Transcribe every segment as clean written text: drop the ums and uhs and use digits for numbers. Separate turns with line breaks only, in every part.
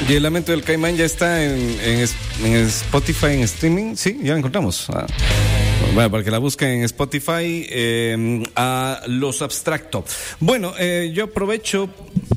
Y el Lamento del Caimán ya está en Spotify, en streaming. Sí, ya la encontramos. Bueno, para que la busquen en Spotify, a Los Abstracto. Bueno, yo aprovecho...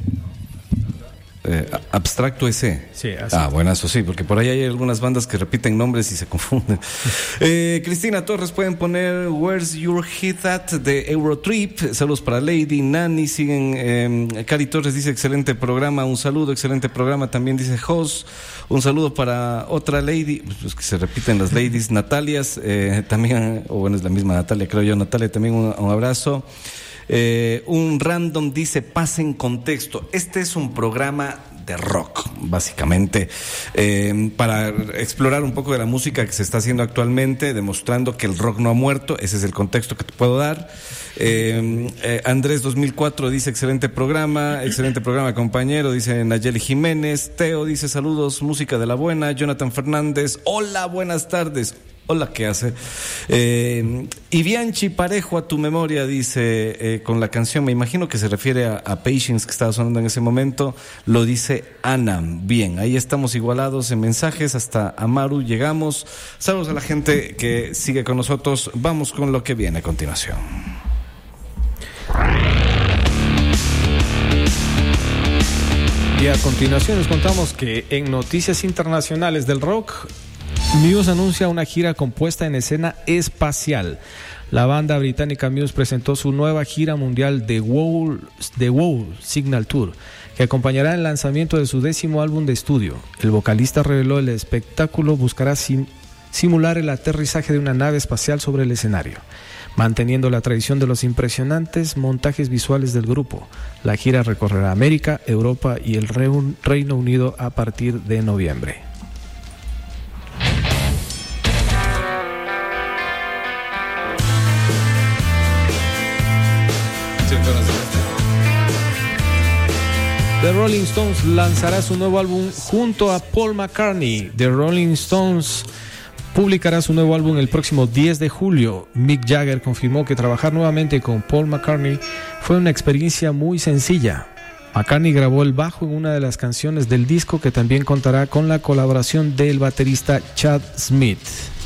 Abstracto ese.
Sí, así.
Bueno, eso sí, porque por ahí hay algunas bandas que repiten nombres y se confunden. Cristina Torres, pueden poner Where's Your Hit At de Eurotrip. Saludos para Lady, Nani, siguen. Cari Torres dice excelente programa, un saludo, excelente programa. También dice Jos, un saludo para otra Lady, pues que se repiten las ladies. Natalias, también, o bueno, es la misma Natalia, creo yo. Natalia, también un abrazo. Un random dice, pasen contexto. Este es un programa de rock, básicamente, para explorar un poco de la música que se está haciendo actualmente, demostrando que el rock no ha muerto. Ese es el contexto que te puedo dar. Andrés 2004 dice excelente programa, compañero, dice Nayeli Jiménez. Teo dice saludos, música de la buena. Jonathan Fernández, hola, buenas tardes. Hola, ¿qué hace? Y Bianchi, parejo a tu memoria, dice, con la canción, me imagino que se refiere a Patience, que estaba sonando en ese momento, lo dice Ana. Bien, ahí estamos igualados en mensajes, hasta Amaru llegamos. Saludos a la gente que sigue con nosotros. Vamos con lo que viene a continuación.
Y a continuación les contamos que en noticias internacionales del rock, Muse anuncia una gira con puesta en escena espacial. La banda británica Muse presentó su nueva gira mundial The Wall Signal Tour, que acompañará el lanzamiento de su 10º álbum de estudio. El vocalista reveló el espectáculo buscará simular el aterrizaje de una nave espacial sobre el escenario, manteniendo la tradición de los impresionantes montajes visuales del grupo. La gira recorrerá América, Europa y el Reino Unido a partir de noviembre. The Rolling Stones lanzará su nuevo álbum junto a Paul McCartney. The Rolling Stones publicará su nuevo álbum el próximo 10 de julio. Mick Jagger confirmó que trabajar nuevamente con Paul McCartney fue una experiencia muy sencilla. McCartney grabó el bajo en una de las canciones del disco, que también contará con la colaboración del baterista Chad Smith.